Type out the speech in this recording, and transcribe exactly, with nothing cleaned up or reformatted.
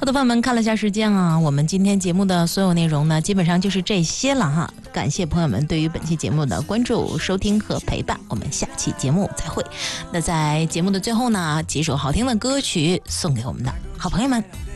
好的，朋友们，看了一下时间啊，我们今天节目的所有内容呢，基本上就是这些了哈。感谢朋友们对于本期节目的关注、收听和陪伴，我们下期节目再会。那在节目的最后呢，几首好听的歌曲送给我们的好朋友们。